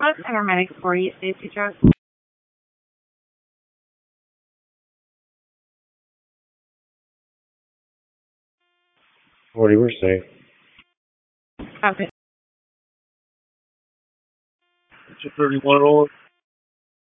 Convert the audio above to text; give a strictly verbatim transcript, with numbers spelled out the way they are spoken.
What's paramedic for you, safety truck? forty, we're safe. Okay. It's a thirty-one roll.